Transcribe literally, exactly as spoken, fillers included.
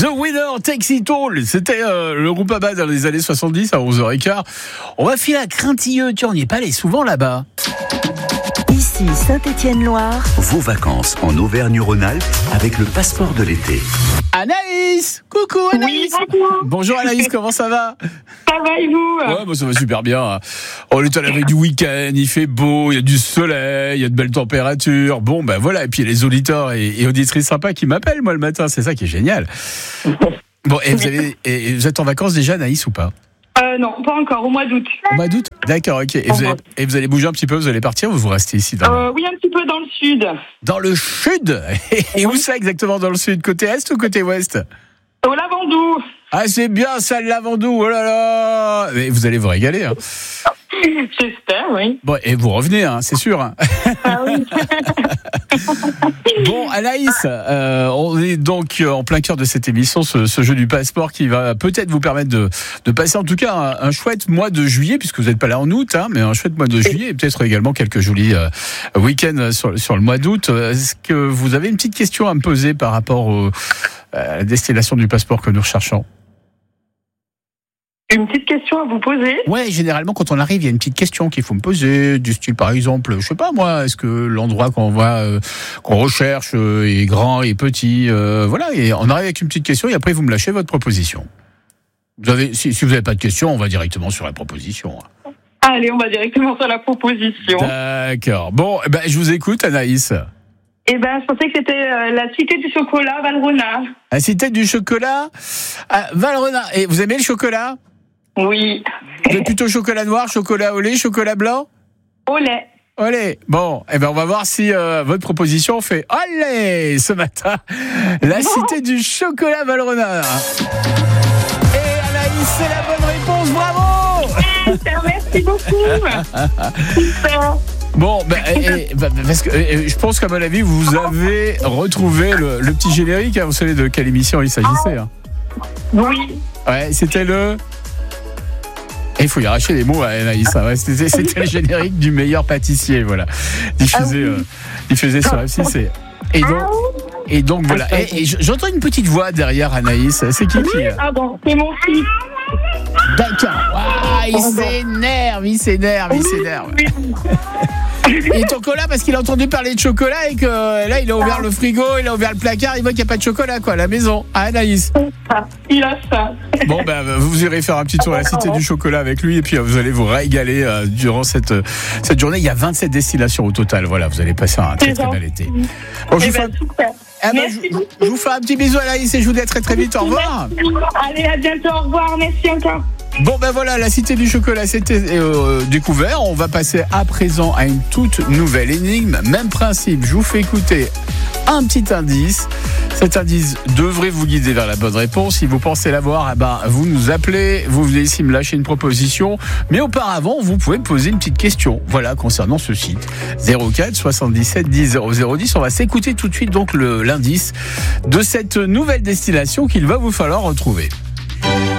The Winner Takes It All. C'était euh, le groupe ABBA dans les années soixante-dix à onze heures quinze. On va filer à Craintilleux. Tiens, on n'y est pas allé souvent là-bas. Ici Saint-Étienne-Loire. Vos vacances en Auvergne-Rhône-Alpes avec le passeport de l'été. Anaïs, coucou Anaïs. Oui, bonjour. Bonjour Anaïs, comment ça va? Ça va et vous? Ouais, bah ça va super bien. On est à la veille du week-end, il fait beau, il y a du soleil, il y a de belles températures. Bon, ben voilà, et puis il y a les auditeurs et, et auditrices sympas qui m'appellent moi le matin, c'est ça qui est génial. Bon, et vous, avez, et vous êtes en vacances déjà Anaïs ou pas? Euh, non, pas encore, au mois d'août. Au mois d'août? D'accord, ok. Et vous, allez, et vous allez bouger un petit peu, vous allez partir ou vous restez ici dans... Euh, oui, un petit peu dans le sud. Dans le sud? Et où ça exactement dans le sud? Côté est ou côté ouest? Au Lavandou. Ah, c'est bien ça, le Lavandou, oh là là! Mais vous allez vous régaler, hein. J'espère, oui. Bon, et vous revenez, hein, c'est sûr. Hein. Ah oui. Bon, Anaïs, euh, on est donc en plein cœur de cette émission, ce, ce jeu du passeport qui va peut-être vous permettre de, de passer en tout cas un, un chouette mois de juillet, puisque vous n'êtes pas là en août, hein, mais un chouette mois de juillet et peut-être également quelques jolis euh, week-ends sur, sur le mois d'août. Est-ce que vous avez une petite question à me poser par rapport au, à la destination du passeport que nous recherchons? Une petite question à vous poser. Ouais, généralement quand on arrive, il y a une petite question qu'il faut me poser, du style par exemple, je sais pas moi, est-ce que l'endroit qu'on voit, euh, qu'on recherche euh, est grand et petit, euh, voilà, et on arrive avec une petite question et après vous me lâchez votre proposition. Vous avez, si, si vous n'avez pas de question, on va directement sur la proposition. Allez, on va directement sur la proposition. D'accord. Bon, eh ben je vous écoute, Anaïs. Eh ben, je pensais que c'était euh, la cité du chocolat, Valrhona. La cité du chocolat, à Valrhona. Et vous aimez le chocolat? Oui. Vous êtes plutôt chocolat noir, chocolat au lait, chocolat blanc? Au lait. Allez, bon, eh ben on va voir si euh, votre proposition fait allez ce matin. La cité du chocolat Valrhona. Et Anaïs, c'est la bonne réponse, bravo. Super, merci beaucoup. Super. Bon, ben, et, et, parce que et, je pense qu'à mon avis, vous avez retrouvé le, le petit générique. Hein, vous savez de quelle émission il s'agissait? Hein. Oui. Ouais, c'était le... Il faut y arracher les mots à Anaïs. Hein. Ouais, c'était, c'était le générique du meilleur pâtissier, voilà. Diffusé, euh, diffusé sur F six. Et, et donc, et donc voilà. Et, et j'entends une petite voix derrière Anaïs. C'est qui qui Ah bon, c'est mon fils. D'accord. Ah, il s'énerve, il s'énerve, il s'énerve. Il est en colère parce qu'il a entendu parler de chocolat et que là, il a ouvert le frigo, il a ouvert le placard, il voit qu'il n'y a pas de chocolat, quoi, à la maison. Ah, Anaïs. Il a ça. Bon, ben, vous irez faire un petit tour à la cité du chocolat avec lui et puis vous allez vous régaler euh, durant cette, cette journée. Il y a vingt-sept destinations au total. Voilà, vous allez passer un très, très bel été. Bon, je, vous fais... ah ben, je, je vous fais un petit bisou, Anaïs, et je vous dis à très, très vite. Au revoir. Allez, à bientôt. Au revoir. Merci encore. Bon ben voilà, la cité du chocolat c'était euh, découvert. On va passer à présent à une toute nouvelle énigme. Même principe, je vous fais écouter un petit indice. Cet indice devrait vous guider vers la bonne réponse. Si vous pensez l'avoir, eh ben, vous nous appelez, vous venez ici me lâcher une proposition. Mais auparavant, vous pouvez me poser une petite question. Voilà, concernant ce site. zéro quatre soixante-dix-sept dix zéro zéro dix. On va s'écouter tout de suite donc le, l'indice de cette nouvelle destination qu'il va vous falloir retrouver.